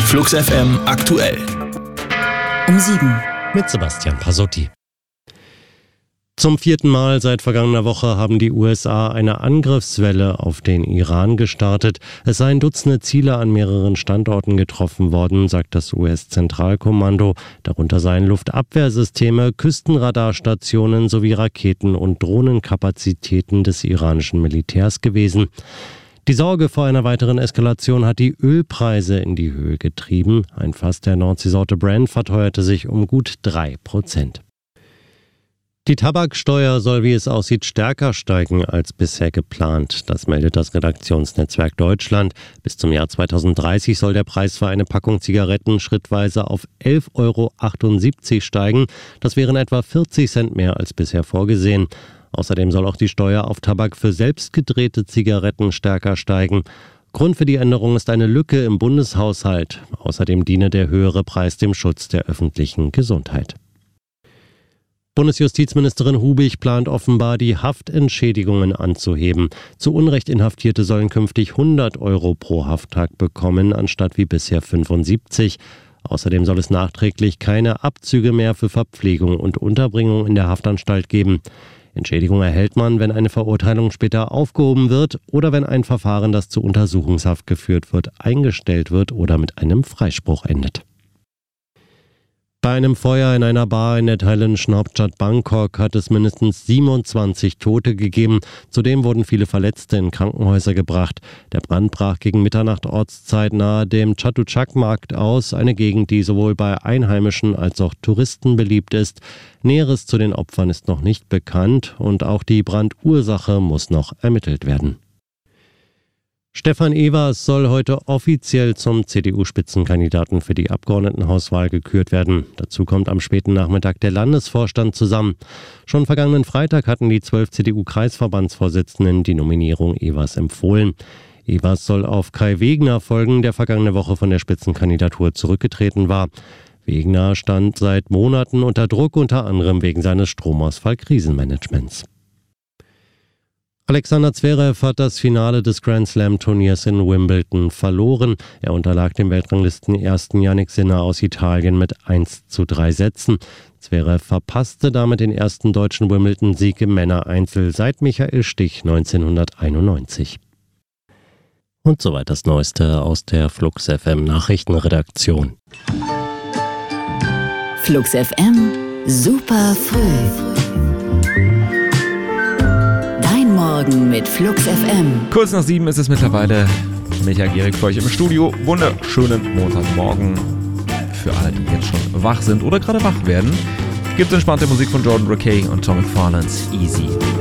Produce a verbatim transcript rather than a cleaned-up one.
Flux F M aktuell. Um sieben. Mit Sebastian Pasotti. Zum vierten Mal seit vergangener Woche haben die U S A eine Angriffswelle auf den Iran gestartet. Es seien Dutzende Ziele an mehreren Standorten getroffen worden, sagt das U S-Zentralkommando. Darunter seien Luftabwehrsysteme, Küstenradarstationen sowie Raketen- und Drohnenkapazitäten des iranischen Militärs gewesen. Die Sorge vor einer weiteren Eskalation hat die Ölpreise in die Höhe getrieben. Ein Fass der Nordseesorte Brent verteuerte sich um gut drei Prozent. Die Tabaksteuer soll, wie es aussieht, stärker steigen als bisher geplant. Das meldet das Redaktionsnetzwerk Deutschland. Bis zum Jahr zweitausenddreißig soll der Preis für eine Packung Zigaretten schrittweise auf elf Euro achtundsiebzig steigen. Das wären etwa vierzig Cent mehr als bisher vorgesehen. Außerdem soll auch die Steuer auf Tabak für selbstgedrehte Zigaretten stärker steigen. Grund für die Änderung ist eine Lücke im Bundeshaushalt. Außerdem diene der höhere Preis dem Schutz der öffentlichen Gesundheit. Bundesjustizministerin Hubig plant offenbar, die Haftentschädigungen anzuheben. Zu Unrecht Inhaftierte sollen künftig hundert Euro pro Hafttag bekommen, anstatt wie bisher fünfundsiebzig. Außerdem soll es nachträglich keine Abzüge mehr für Verpflegung und Unterbringung in der Haftanstalt geben. Entschädigung erhält man, wenn eine Verurteilung später aufgehoben wird oder wenn ein Verfahren, das zu Untersuchungshaft geführt wird, eingestellt wird oder mit einem Freispruch endet. Bei einem Feuer in einer Bar in der thailändischen Hauptstadt Bangkok hat es mindestens siebenundzwanzig Tote gegeben. Zudem wurden viele Verletzte in Krankenhäuser gebracht. Der Brand brach gegen Mitternacht Ortszeit nahe dem Chatuchak-Markt aus, eine Gegend, die sowohl bei Einheimischen als auch Touristen beliebt ist. Näheres zu den Opfern ist noch nicht bekannt und auch die Brandursache muss noch ermittelt werden. Stefan Evers soll heute offiziell zum C D U-Spitzenkandidaten für die Abgeordnetenhauswahl gekürt werden. Dazu kommt am späten Nachmittag der Landesvorstand zusammen. Schon vergangenen Freitag hatten die zwölf C D U-Kreisverbandsvorsitzenden die Nominierung Evers empfohlen. Evers soll auf Kai Wegner folgen, der vergangene Woche von der Spitzenkandidatur zurückgetreten war. Wegner stand seit Monaten unter Druck, unter anderem wegen seines Stromausfall-Krisenmanagements. Alexander Zverev hat das Finale des Grand Slam-Turniers in Wimbledon verloren. Er unterlag dem Weltranglisten-Ersten Jannik Sinner aus Italien mit eins zu drei Sätzen. Zverev verpasste damit den ersten deutschen Wimbledon-Sieg im Männereinzel seit Michael Stich neunzehnhunderteinundneunzig. Und soweit das Neueste aus der Flux F M Nachrichtenredaktion. Flux F M, super früh. Morgen mit Flux F M. Kurz nach sieben ist es mittlerweile. Michael Gehrig für euch im Studio. Wunderschönen Montagmorgen. Für alle, die jetzt schon wach sind oder gerade wach werden, gibt es entspannte Musik von Jordan Rakei und Tom McFarlane's Easy.